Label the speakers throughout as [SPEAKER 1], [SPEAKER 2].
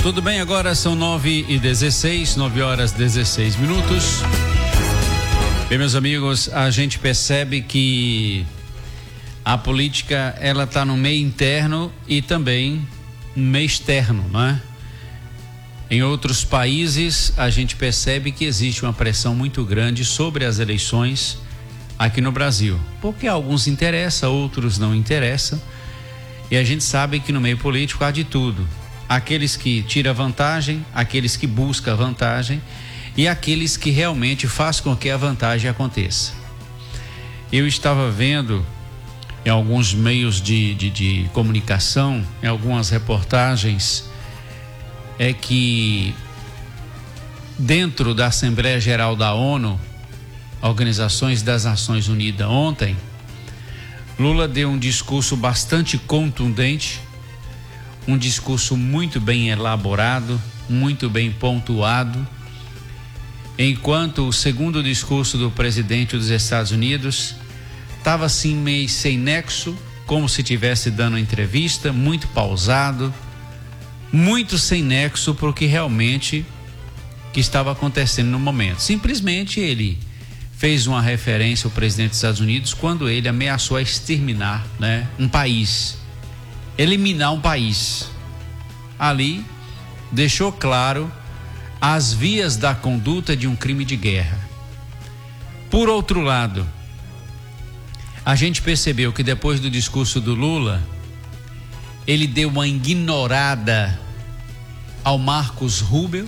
[SPEAKER 1] Tudo bem, agora são 9h16, 9 horas 16 minutos. Bem, meus amigos, a gente percebe que a política, ela está no meio interno e também no meio externo, não é? Em outros países, a gente percebe que existe uma pressão muito grande sobre as eleições aqui no Brasil, porque alguns interessa, outros não interessam, e a gente sabe que no meio político há de tudo. Aqueles que tiram vantagem, aqueles que buscam vantagem e aqueles que realmente fazem com que a vantagem aconteça. Eu estava vendo em alguns meios de comunicação, em algumas reportagens, é que dentro da Assembleia Geral da ONU, Organizações das Nações Unidas, ontem, Lula deu um discurso bastante contundente, um discurso muito bem elaborado, muito bem pontuado, enquanto o segundo discurso do presidente dos Estados Unidos estava assim meio sem nexo, como se estivesse dando entrevista, muito pausado, muito sem nexo para o que realmente que estava acontecendo no momento. Simplesmente ele fez uma referência ao presidente dos Estados Unidos quando ele ameaçou exterminar, né, um país, eliminar um país. Ali deixou claro as vias da conduta de um crime de guerra. Por outro lado, a gente percebeu que depois do discurso do Lula, ele deu uma ignorada ao Marcos Rubio,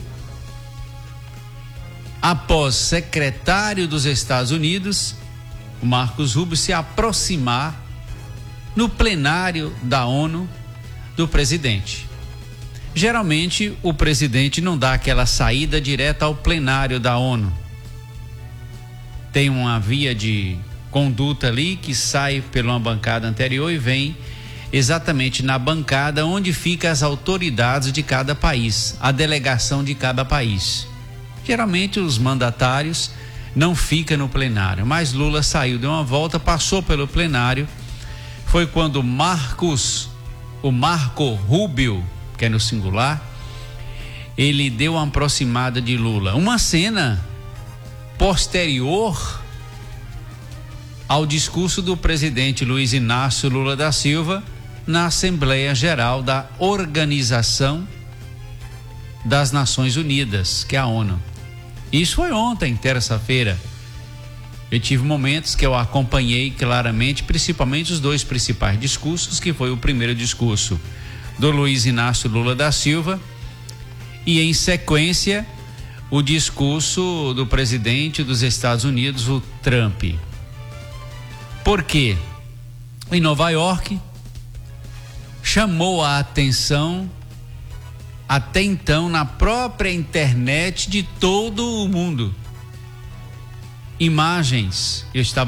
[SPEAKER 1] após secretário dos Estados Unidos, o Marcos Rubio, se aproximar no plenário da ONU do presidente. Geralmente o presidente não dá aquela saída direta ao plenário da ONU. Tem uma via de conduta ali que sai por uma bancada anterior e vem exatamente na bancada onde ficam as autoridades de cada país, a delegação de cada país. Geralmente os mandatários não ficam no plenário, mas Lula saiu, deu uma volta, passou pelo plenário. Foi quando o Marco Rubio, que é no singular, ele deu uma aproximada de Lula. Uma cena posterior ao discurso do presidente Luiz Inácio Lula da Silva na Assembleia Geral da Organização das Nações Unidas, que é a ONU. Isso foi ontem, terça-feira. Eu tive momentos que eu acompanhei claramente, principalmente os dois principais discursos, que foi o primeiro discurso do Luiz Inácio Lula da Silva e, em sequência, o discurso do presidente dos Estados Unidos, o Trump. Por quê? Em Nova York, chamou a atenção até então na própria internet de todo o mundo. Imagens, eu estava